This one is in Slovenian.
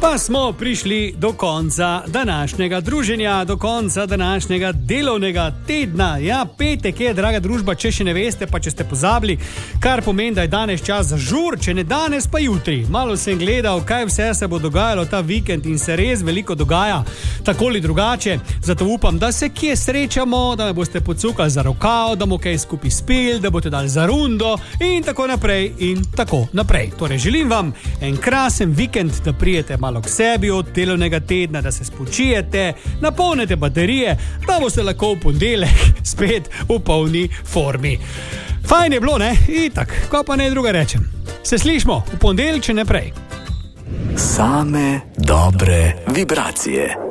Pa smo prišli do konca današnjega druženja, do konca današnjega delovnega tedna. Ja, petek je, draga družba, če še ne veste, pa če ste pozabili, kar pomeni, da je danes čas za žur, če ne danes, pa jutri. Malo sem gledal, kaj vse se bo dogajalo ta vikend in se res veliko dogaja, tako ali drugače. Zato upam, da se kje srečamo, da me boste pocukali za rokav, da bomo kaj skupaj spili, da boste dali za rundo in tako naprej in tako naprej. Torej, želim vam en krasen vikend, da prijete malo k sebi od delovnega tedna, da se spočijete, napolnite baterije, da boste lahko v ponedeljek spet v polni formi. Fajn je bilo, ne? Itak, ko pa ne druga rečem. Se slišmo v ponedeljek, če ne prej. Same dobre vibracije.